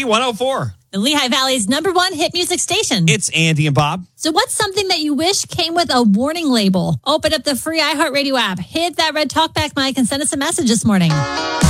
Z104. The Lehigh Valley's #1 hit music station. It's Andy and Bob. So what's something that you wish came with a warning label? Open up the free iHeartRadio app, hit that red talkback mic, and send us a message this morning.